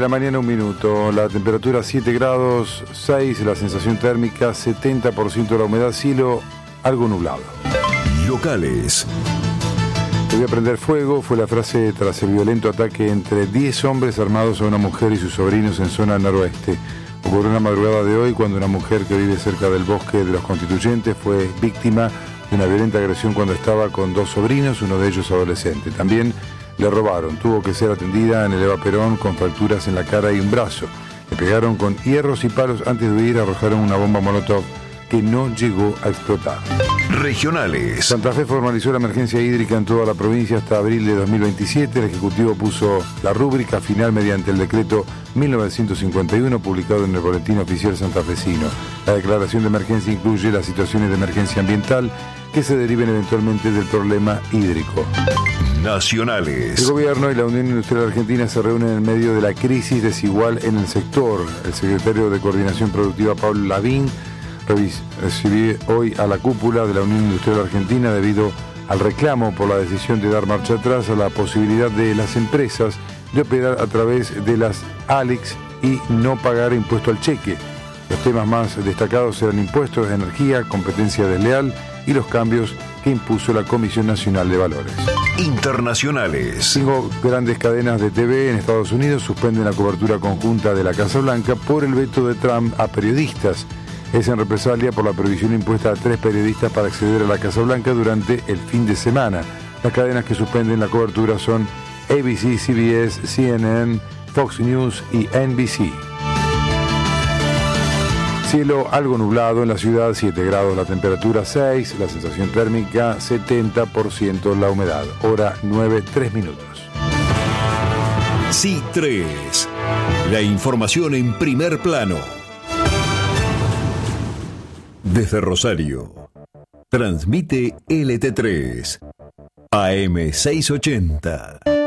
la mañana, 1 minuto. La temperatura 7 grados 6, la sensación térmica 70% de la humedad, cielo algo nublado. Locales. Te voy a prender fuego, fue la frase tras el violento ataque entre 10 hombres armados a una mujer y sus sobrinos en zona noroeste. Ocurrió en la madrugada de hoy cuando una mujer que vive cerca del bosque de los Constituyentes fue víctima de una violenta agresión cuando estaba con 2 sobrinos, uno de ellos adolescente. También le robaron, tuvo que ser atendida en el Eva Perón con fracturas en la cara y un brazo. Le pegaron con hierros y palos antes de huir, arrojaron una bomba molotov que no llegó a explotar. Regionales. Santa Fe formalizó la emergencia hídrica en toda la provincia hasta abril de 2027. El Ejecutivo puso la rúbrica final mediante el decreto 1951 publicado en el Boletín Oficial Santafesino. La declaración de emergencia incluye las situaciones de emergencia ambiental que se deriven eventualmente del problema hídrico. Nacionales. El Gobierno y la Unión Industrial Argentina se reúnen en medio de la crisis desigual en el sector. El secretario de Coordinación Productiva, Pablo Lavín, recibí hoy a la cúpula de la Unión Industrial Argentina debido al reclamo por la decisión de dar marcha atrás a la posibilidad de las empresas de operar a través de las ALICs y no pagar impuesto al cheque. Los temas más destacados eran impuestos de energía, competencia desleal y los cambios que impuso la Comisión Nacional de Valores. Internacionales. 5 grandes cadenas de TV en Estados Unidos suspenden la cobertura conjunta de la Casa Blanca por el veto de Trump a periodistas. Es en represalia por la prohibición impuesta a 3 periodistas para acceder a la Casa Blanca durante el fin de semana. Las cadenas que suspenden la cobertura son ABC, CBS, CNN, Fox News y NBC. Cielo algo nublado en la ciudad, 7 grados la temperatura, 6, la sensación térmica 70%, la humedad. Hora 9, 3 minutos. Sí 3. La información en primer plano. Desde Rosario, transmite LT3, AM 680.